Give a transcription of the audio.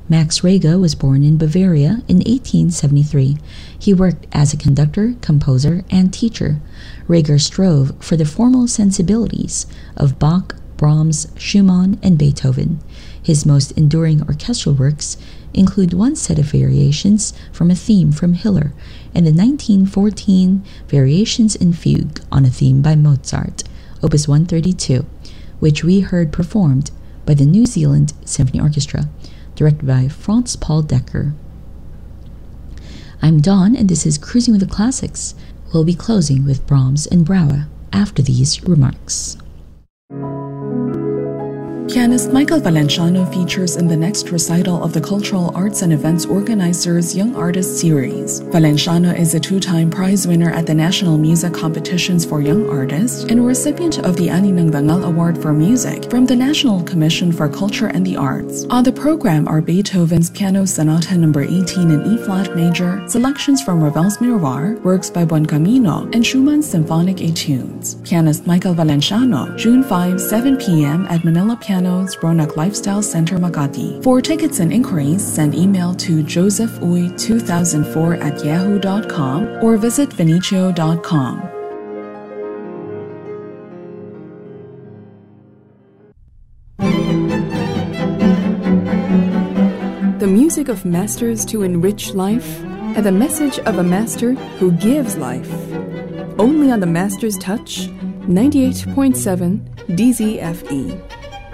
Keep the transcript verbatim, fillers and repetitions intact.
Max Reger was born in Bavaria in eighteen seventy-three. He worked as a conductor, composer, and teacher. Reger strove for the formal sensibilities of Bach, Brahms, Schumann, and Beethoven. His most enduring orchestral works include one set of variations from a theme from Hiller and the nineteen fourteen Variations in Fugue on a Theme by Mozart, Opus one thirty-two, which we heard performed by the New Zealand Symphony Orchestra, directed by Franz Paul Decker. I'm Dawn, and this is Cruising with the Classics. We'll be closing with Brahms and Brouwer after these remarks. Pianist Michael Valenciano features in the next recital of the Cultural Arts and Events Organizers Young Artist Series. Valenciano is a two-time prize winner at the National Music Competitions for Young Artists and a recipient of the Ani ng Dangal Award for Music from the National Commission for Culture and the Arts. On the program are Beethoven's Piano Sonata number eighteen in E-flat major, selections from Ravel's Miroir, works by Buoncamino, and Schumann's Symphonic Etudes. Pianist Michael Valenciano, June fifth, seven p m at Manila Piano Ronak Lifestyle Center, Makati. For tickets and inquiries, send email to josephuy two thousand four at yahoo dot com or visit vinicio dot com. The music of masters to enrich life, and the message of a master who gives life. Only on the Master's Touch, ninety-eight point seven D Z F E.